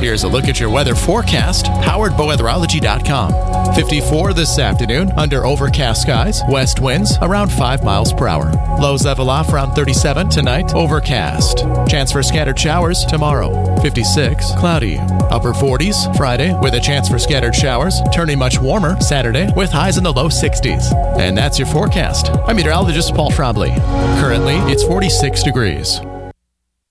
Here's a look at your weather forecast, powered by weatherology.com. 54 this afternoon, under overcast skies, west winds around 5 miles per hour. Lows level off around 37 tonight, overcast. Chance for scattered showers tomorrow. 56, cloudy. Upper 40s Friday with a chance for scattered showers, turning much warmer Saturday with highs in the low 60s. And that's your forecast. I'm meteorologist Paul Trombley. Currently, it's 46 degrees.